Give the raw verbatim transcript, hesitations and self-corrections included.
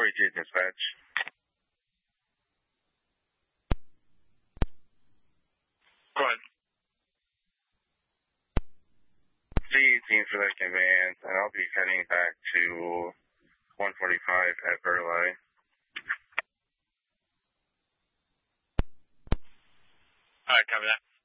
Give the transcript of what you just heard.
forty-two dispatch. Go ahead. C eighteen for that conveyance, and I'll be heading back to one forty-five at Burleigh. Alright, copy that.